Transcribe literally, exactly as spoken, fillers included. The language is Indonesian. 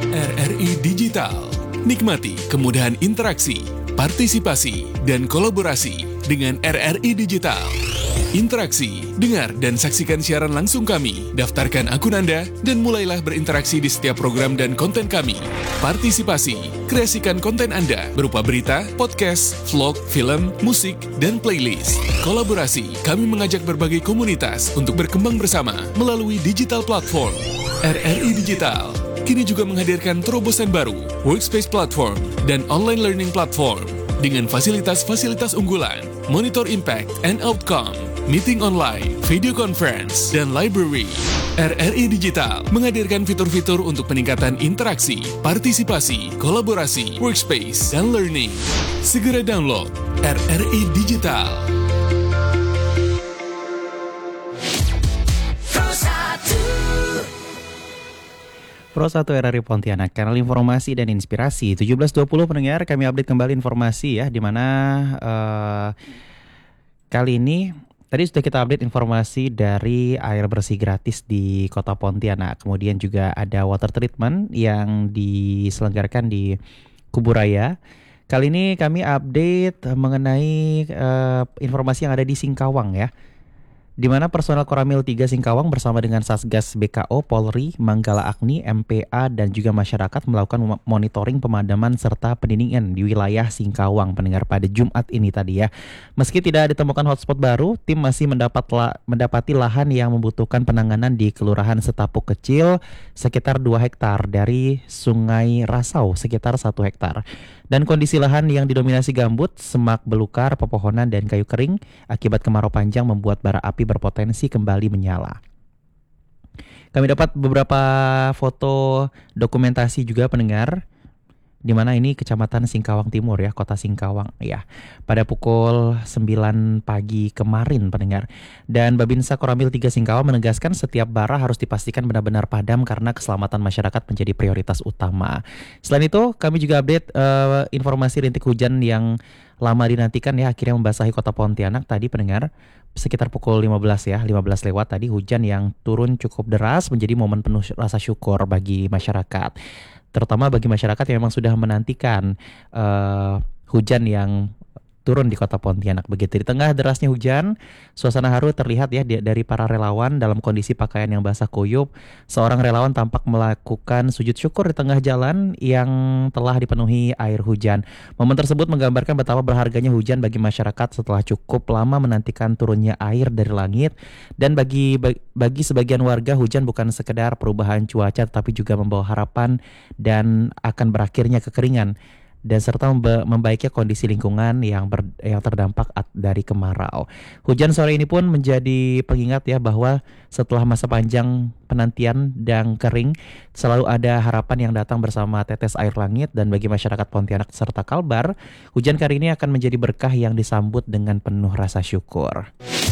R R I Digital. Nikmati kemudahan interaksi, partisipasi, dan kolaborasi dengan R R I Digital. Interaksi, dengar dan saksikan siaran langsung kami, daftarkan akun Anda, dan mulailah berinteraksi di setiap program dan konten kami. Partisipasi, kreasikan konten Anda berupa berita, podcast, vlog, film, musik, dan playlist. Kolaborasi, kami mengajak berbagai komunitas untuk berkembang bersama melalui digital platform. R R I Digital kini juga menghadirkan terobosan baru, workspace platform, dan online learning platform dengan fasilitas-fasilitas unggulan, monitor impact and outcome, meeting online, video conference, dan library. R R I Digital menghadirkan fitur-fitur untuk peningkatan interaksi, partisipasi, kolaborasi, workspace, dan learning. Segera download R R I Digital. Pro satu R R I Pontianak, kanal informasi dan inspirasi. tujuh belas dua puluh pendengar, kami update kembali informasi ya, di mana uh, kali ini tadi sudah kita update informasi dari air bersih gratis di Kota Pontianak. Kemudian juga ada water treatment yang diselenggarakan di Kuburaya. Kali ini kami update mengenai uh, informasi yang ada di Singkawang ya, di mana personel Koramil tiga Singkawang bersama dengan Satgas B K O, Polri, Manggala Agni, M P A, dan juga masyarakat melakukan monitoring pemadaman serta pendinginan di wilayah Singkawang pendengar pada Jumat ini tadi ya. Meski tidak ditemukan hotspot baru, tim masih mendapat la, mendapati lahan yang membutuhkan penanganan di Kelurahan Setapuk Kecil sekitar dua hektar dari Sungai Rasau sekitar satu hektar. Dan kondisi lahan yang didominasi gambut, semak belukar, pepohonan, dan kayu kering akibat kemarau panjang membuat bara api berpotensi kembali menyala. Kami dapat beberapa foto dokumentasi juga pendengar, di mana ini Kecamatan Singkawang Timur ya, Kota Singkawang ya, pada pukul sembilan pagi kemarin pendengar. Dan Babinsa Koramil tiga Singkawang menegaskan setiap bara harus dipastikan benar-benar padam karena keselamatan masyarakat menjadi prioritas utama. Selain itu, kami juga update uh, informasi rintik hujan yang lama dinantikan ya, akhirnya membasahi Kota Pontianak tadi pendengar. Sekitar pukul lima belas ya, lima belas lewat tadi, hujan yang turun cukup deras menjadi momen penuh rasa syukur bagi masyarakat. Terutama bagi masyarakat yang memang sudah menantikan uh, hujan yang turun di Kota Pontianak. Begitu di tengah derasnya hujan, suasana haru terlihat ya dari para relawan dalam kondisi pakaian yang basah kuyup. Seorang relawan tampak melakukan sujud syukur di tengah jalan yang telah dipenuhi air hujan. Momen tersebut menggambarkan betapa berharganya hujan bagi masyarakat setelah cukup lama menantikan turunnya air dari langit. Dan bagi bagi sebagian warga, hujan bukan sekedar perubahan cuaca tetapi juga membawa harapan dan akan berakhirnya kekeringan dan serta membaiknya kondisi lingkungan yang ber, yang terdampak dari kemarau. Hujan sore ini pun menjadi pengingat ya bahwa setelah masa panjang penantian dan kering, selalu ada harapan yang datang bersama tetes air langit. Dan bagi masyarakat Pontianak serta Kalbar, hujan kali ini akan menjadi berkah yang disambut dengan penuh rasa syukur.